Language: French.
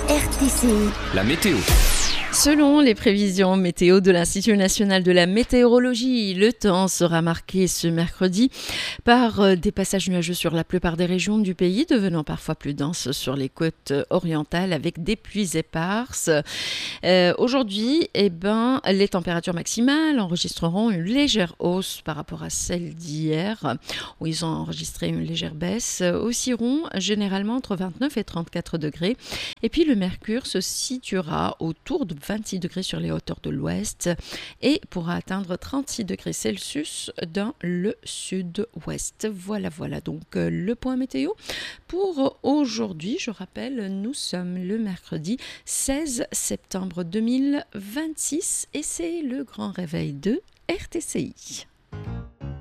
RTCI. La météo. Selon les prévisions météo de l'Institut national de la météorologie, le temps sera marqué ce mercredi par des passages nuageux sur la plupart des régions du pays, devenant parfois plus denses sur les côtes orientales avec des pluies éparses. Aujourd'hui, les températures maximales enregistreront une légère hausse par rapport à celles d'hier, où ils ont enregistré une légère baisse, oscilleront généralement entre 29 et 34 degrés. Et puis le mercure se situera autour de 26 degrés sur les hauteurs de l'ouest et pourra atteindre 36 degrés Celsius dans le sud-ouest. Voilà donc le point météo pour aujourd'hui. Je rappelle, nous sommes le mercredi 16 septembre 2026 et c'est le grand réveil de RTCI.